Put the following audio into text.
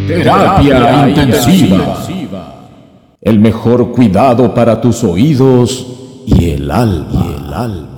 Terapia intensiva. El mejor cuidado para tus oídos y el alma.